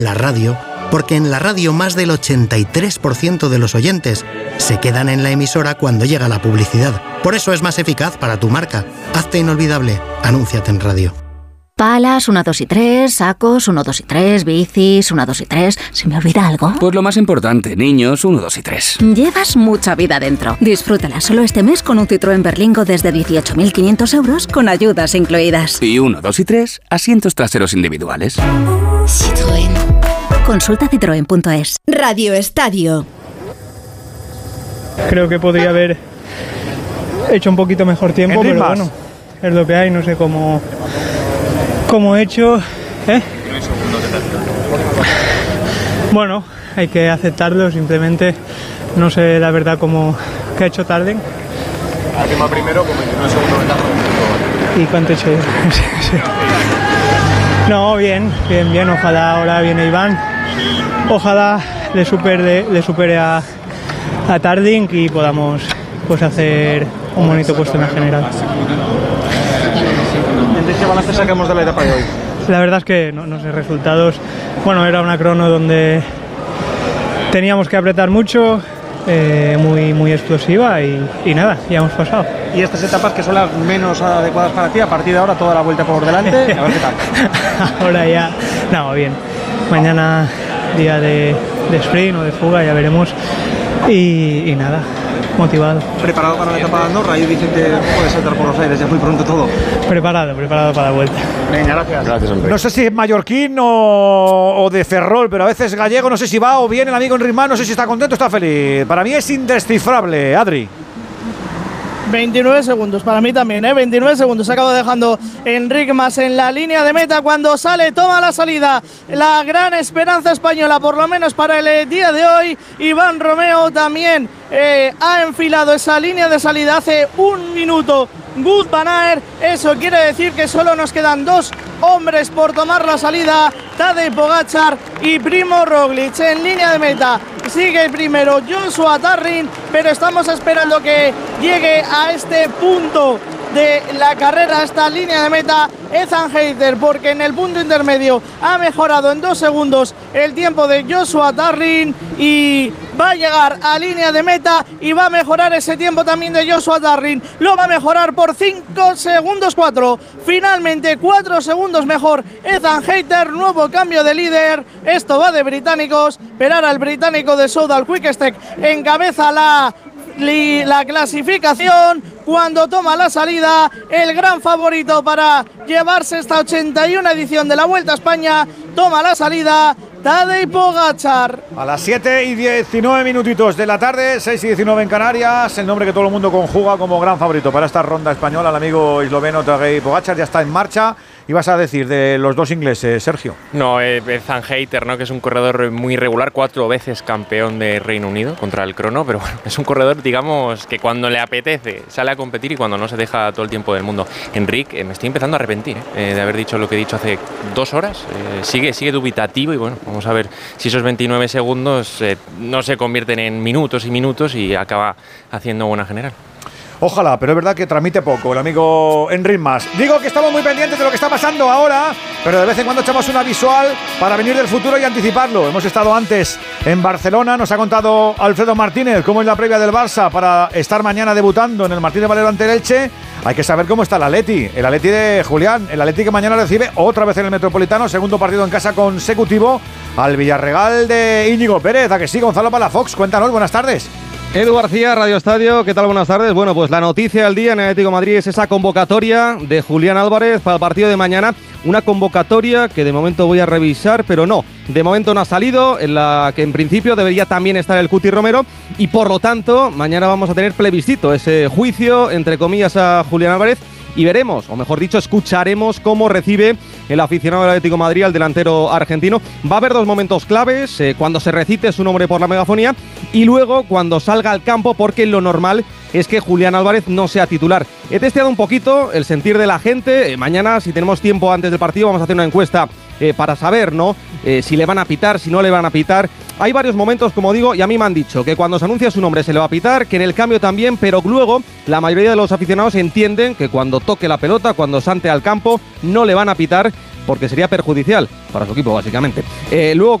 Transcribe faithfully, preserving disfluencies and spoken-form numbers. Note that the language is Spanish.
la radio, porque en la radio más del ochenta y tres por ciento de los oyentes se quedan en la emisora cuando llega la publicidad. Por eso es más eficaz para tu marca. Hazte inolvidable. Anúnciate en radio. Palas, uno, dos y tres, sacos, uno, dos y tres, bicis, uno, dos y tres. ¿Se me olvida algo? Pues lo más importante, niños, uno, dos y tres. Llevas mucha vida dentro. Disfrútala solo este mes con un Citroën Berlingo desde dieciocho mil quinientos euros con ayudas incluidas. Y uno, dos y tres, asientos traseros individuales. Citroën. Consulta citroen punto es. Radio Estadio. Creo que podría haber hecho un poquito mejor tiempo, pero bueno, es lo que hay, no sé cómo... Como he hecho, ¿eh? Bueno, hay que aceptarlo, simplemente no sé la verdad cómo que ha hecho Tarden. Última primero con veintinueve segundos de ventaja. ¿Y cuánto he hecho yo? No, bien, bien, bien, ojalá ahora viene Iván. Ojalá le supere, le supere a, a Tarding y podamos pues hacer un bonito puesto en la general. ¿Qué balance sacamos de la etapa de hoy? La verdad es que no, no sé, resultados. Bueno, era una crono donde teníamos que apretar mucho, eh, muy, muy explosiva y, y nada, ya hemos pasado. ¿Y estas etapas que son las menos adecuadas para ti? A partir de ahora toda la vuelta por delante, a ver qué tal. Ahora ya, no, bien. Mañana día de, de sprint o de fuga, ya veremos. Y, y nada, motivado. ¿Preparado para la etapa de Andorra? Ahí dicen que puede saltar por los aires ya muy pronto todo. Preparado, preparado para la vuelta. Venga, gracias. Gracias, hombre. No sé si es mallorquín o, o de Ferrol, pero a veces gallego, no sé si va o viene el amigo Enric Mas, no sé si está contento o está feliz. Para mí es indescifrable, Adri. veintinueve segundos, para mí también, ¿eh? veintinueve segundos, se acaba dejando Enric Mas en la línea de meta cuando sale, toma la salida, la gran esperanza española, por lo menos para el día de hoy. Iván Romeo también eh, ha enfilado esa línea de salida hace un minuto. Wout van Aert, eso quiere decir que solo nos quedan dos hombres por tomar la salida, Tadej Pogačar y Primo Roglic en línea de meta. Sigue primero Joshua Tarling, pero estamos esperando que llegue a este punto de la carrera, esta línea de meta, Ethan Hayter, porque en el punto intermedio ha mejorado en dos segundos el tiempo de Joshua Tarling y va a llegar a línea de meta y va a mejorar ese tiempo también de Joshua Tarling, lo va a mejorar por cinco segundos cuatro, finalmente cuatro segundos mejor Ethan Hayter, nuevo cambio de líder, esto va de británicos, pero ahora el británico de Soudal Quick-Step encabeza la la clasificación cuando toma la salida el gran favorito para llevarse esta ochenta y una edición de la Vuelta a España, toma la salida Tadej Pogačar. A las siete y diecinueve minutitos de la tarde, seis y diecinueve en Canarias, el nombre que todo el mundo conjuga como gran favorito para esta ronda española, el amigo esloveno Tadej Pogačar ya está en marcha. ¿Y vas a decir de los dos ingleses, Sergio? No, eh, Ethan Hayter, ¿no? Que es un corredor muy regular, cuatro veces campeón de Reino Unido contra el crono, pero bueno, es un corredor, digamos, que cuando le apetece sale a competir y cuando no se deja todo el tiempo del mundo. Enric, eh, me estoy empezando a arrepentir eh, de haber dicho lo que he dicho hace dos horas. Eh, sigue, sigue dubitativo y bueno, vamos a ver si esos veintinueve segundos eh, no se convierten en minutos y minutos y acaba haciendo buena general. Ojalá, pero es verdad que transmite poco el amigo Enric Mas. Digo que estamos muy pendientes de lo que está pasando ahora, pero de vez en cuando echamos una visual para venir del futuro y anticiparlo. Hemos estado antes en Barcelona, nos ha contado Alfredo Martínez cómo es la previa del Barça para estar mañana debutando en el Martínez Valero ante el Elche. Hay que saber cómo está el Atleti, el Atleti de Julián, el Atleti que mañana recibe otra vez en el Metropolitano, segundo partido en casa consecutivo, al Villarreal de Íñigo Pérez. ¿A que sí, Gonzalo Palafox? Cuéntanos, buenas tardes. Edu García, Radio Estadio, ¿qué tal? Buenas tardes. Bueno, pues la noticia del día en el Atlético de Madrid es esa convocatoria de Julián Álvarez para el partido de mañana. Una convocatoria que de momento voy a revisar, pero no, de momento no ha salido, en la que en principio debería también estar el Cuti Romero y por lo tanto mañana vamos a tener plebiscito, ese juicio, entre comillas, a Julián Álvarez. Y veremos, o mejor dicho, escucharemos cómo recibe el aficionado del Atlético de Madrid al delantero argentino. Va a haber dos momentos claves, eh, cuando se recite su nombre por la megafonía y luego cuando salga al campo, porque lo normal es que Julián Álvarez no sea titular. He testeado un poquito el sentir de la gente. Eh, mañana, si tenemos tiempo antes del partido, vamos a hacer una encuesta eh, para saber, ¿no? Eh, si le van a pitar, si no le van a pitar. Hay varios momentos, como digo, y a mí me han dicho que cuando se anuncia su nombre se le va a pitar, que en el cambio también, pero luego la mayoría de los aficionados entienden que cuando toque la pelota, cuando salte al campo, no le van a pitar porque sería perjudicial para su equipo, básicamente. Eh, luego